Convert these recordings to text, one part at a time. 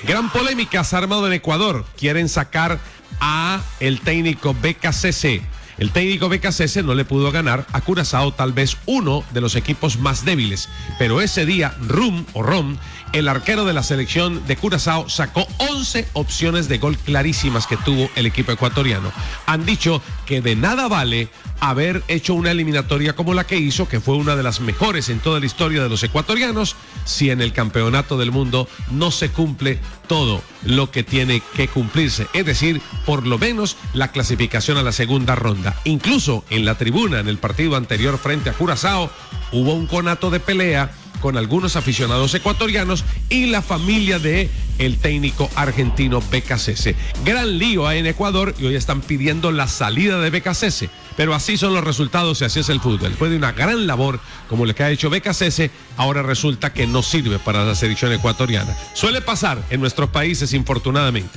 Gran polémica se ha armado en Ecuador. Quieren sacar a el técnico BKCC. El técnico BKCC no le pudo ganar a Curazao, tal vez uno de los equipos más débiles. Pero ese día, Rom, el arquero de la selección de Curazao, sacó 11 opciones de gol clarísimas que tuvo el equipo ecuatoriano. Han dicho que de nada vale haber hecho una eliminatoria como la que hizo, que fue una de las mejores en toda la historia de los ecuatorianos, si en el campeonato del mundo no se cumple todo lo que tiene que cumplirse, es decir, por lo menos la clasificación a la segunda ronda. Incluso en la tribuna, en el partido anterior frente a Curazao, hubo un conato de pelea con algunos aficionados ecuatorianos y la familia de el técnico argentino BKCC. Gran lío hay en Ecuador y hoy están pidiendo la salida de BKCC. Pero así son los resultados y así es el fútbol. Fue de una gran labor como la que ha hecho BKCC, ahora resulta que no sirve para la selección ecuatoriana. Suele pasar en nuestros países, infortunadamente.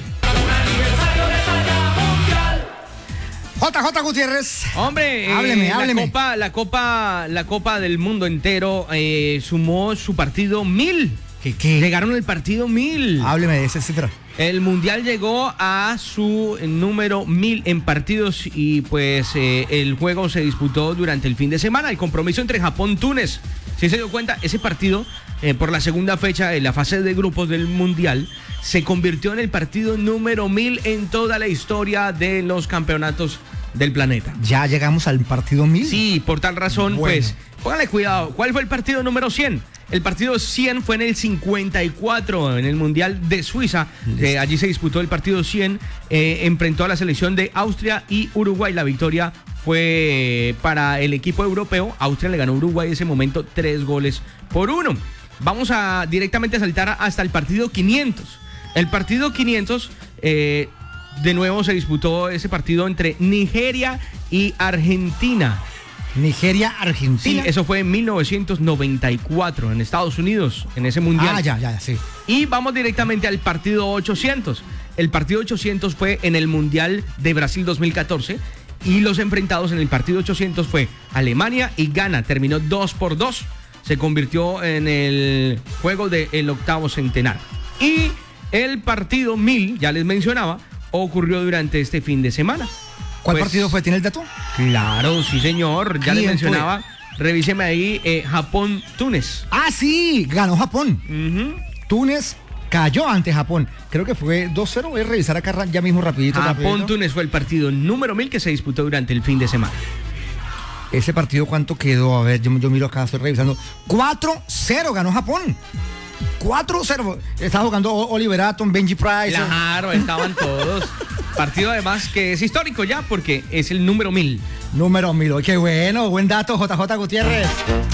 JJ Gutiérrez. Hombre, hábleme. La Copa del Mundo entero sumó su partido 1000. ¿Qué? Llegaron el partido 1000. Hábleme de esa cifra. El Mundial llegó a su número 1000 en partidos y pues el juego se disputó durante el fin de semana. El compromiso entre Japón-Túnez. Si se dio cuenta, ese partido por la segunda fecha de la fase de grupos del Mundial se convirtió en el partido número 1000 en toda la historia de los campeonatos del planeta. ¿Ya llegamos al partido 1000? Sí, por tal razón, bueno, pues, póngale cuidado. ¿Cuál fue el partido número 100? El partido 100 fue en el 54, en el Mundial de Suiza. Allí se disputó el partido 100, enfrentó a la selección de Austria y Uruguay. La victoria fue para el equipo europeo. Austria le ganó a Uruguay en ese momento 3-1. Vamos a directamente saltar hasta el partido 500. El partido 500, de nuevo se disputó ese partido entre Nigeria y Argentina. Nigeria-Argentina. Sí, eso fue en 1994 en Estados Unidos, en ese mundial. Ya, sí. Y vamos directamente al partido 800. El partido 800 fue en el Mundial de Brasil 2014 y los enfrentados en el partido 800 fue Alemania y Ghana. Terminó 2-2. Se convirtió en el juego del octavo centenar. Y el partido 1000, ya les mencionaba, ocurrió durante este fin de semana. ¿Cuál partido fue? ¿Tiene el dato? Claro, sí señor, ya les mencionaba. Revíseme ahí, Japón-Túnez. Ah, sí, ganó Japón. Túnez cayó ante Japón. Creo que fue 2-0. Voy a revisar acá ya mismo rapidito. Japón-Túnez fue el partido número 1000 que se disputó durante el fin de semana. ¿Ese partido cuánto quedó? A ver, yo miro acá, estoy revisando. 4-0 ganó Japón. 4-0. Estaba jugando Oliver Atom, Benji Price. Claro, estaban todos. Partido además que es histórico ya porque es el número 1000. Número 1000. Qué bueno, buen dato, JJ Gutiérrez.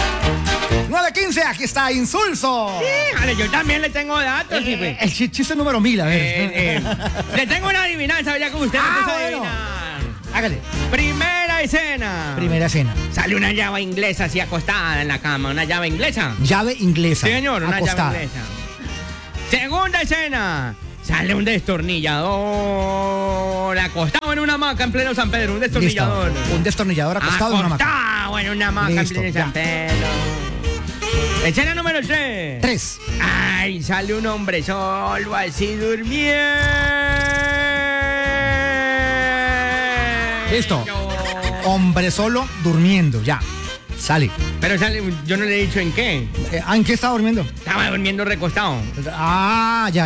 9:15, aquí está Insulso. Sí, yo también le tengo datos. El chiste número 1000, a ver. Le tengo una adivinanza, ya como usted me empezó a adivinar. Hágale. Primera escena. Sale una llave inglesa así acostada en la cama, una llave inglesa. Llave inglesa. Sí, señor, una acostada. llave inglesa. Segunda escena. Sale un destornillador acostado en una hamaca en pleno San Pedro, un destornillador. Listo. Un destornillador acostado en una hamaca. Acostado en una hamaca en pleno San Pedro. Escena número 3. Ay, sale un hombre solo así durmiendo. Listo. Hombre solo durmiendo, ya. Sale. Pero sale, yo no le he dicho en qué. ¿En qué estaba durmiendo? Estaba durmiendo recostado. Ah, ya.